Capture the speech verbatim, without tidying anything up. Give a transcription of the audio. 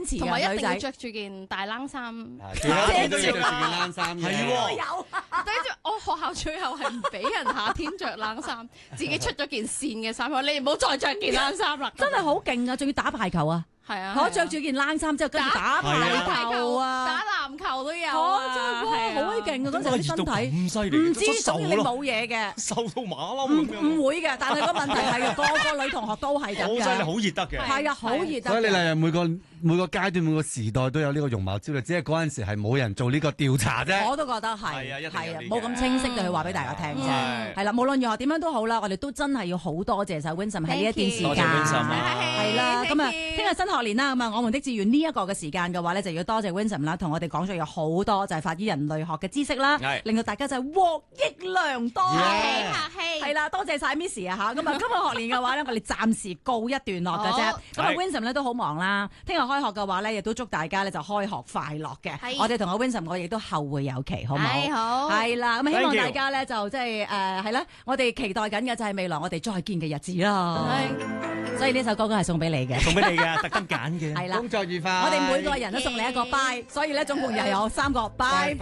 持嘅同埋一定要女仔。 着住件大冷衫。 仲有一件都要着住件冷衫嘅。 係喎有跟住我學校最後係唔俾人夏天着冷衫，自己出咗件線嘅衫，話你唔好再着件冷衫啦。 真係好勁啊！仲要打排球啊！ 係啊， 我着住件冷衫之後，跟住打排球啊！ 打籃球都有我啊， 真係哇，好鬼勁啊！嗰陣啲身體咁犀利， 唔知瘦總之你啦， 冇嘢嘅， 瘦到馬騮唔咁樣， 唔會嘅。但係個問題係個個女同學都係咁好犀利， 嘅， 好熱得嘅。 係啊，好熱得所以你嘅。 嚟每個每個階段每個時代都有呢個容貌焦慮，只係嗰陣時係冇人做呢個調查啫。 我都覺得係， 係啊一定有係啊啲，嘅冇咁清晰地去話俾大家聽啫。 係係啦，無論如何點樣都好啦，我哋都真係要好多謝晒 Winsome 喺呢一段時間。 多謝 Winsome 啊係啦，咁啊，聽日新學年啦，咁啊，我們的志願呢一個嘅時間嘅話咧，就要多謝 Winsome 啦，同我哋講咗有好多就係法醫人類學嘅知識啦係， 令到大家就係獲益良多。 客 Yeah 氣客氣。 係啦，多謝晒 Miss 啊嚇，咁啊，今個學年嘅話咧，我哋暫時告一段落嘅啫。 好咁啊係 ，Winsome 咧都好忙啦，聽日開學嘅話咧，亦都祝大家咧就開學快樂嘅。 係我哋同阿 Winsome 我亦都後會有期，好唔好？ 係好係啦，咁希 Thank 望 you 大家咧就即係誒係啦，我哋期待緊嘅就係未來我哋再見嘅日子啦。所以呢首歌都係送俾你嘅。 送俾你嘅，特登揀嘅。 係啦， 工作愉快。 我哋每個人都送你一個拜，所以咧總共又有三個拜。